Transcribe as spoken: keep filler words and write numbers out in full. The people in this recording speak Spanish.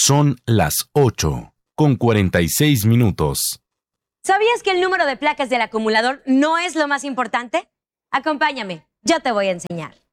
Son las ocho con cuarenta y seis minutos. ¿Sabías que el número de placas del acumulador no es lo más importante? Acompáñame, yo te voy a enseñar.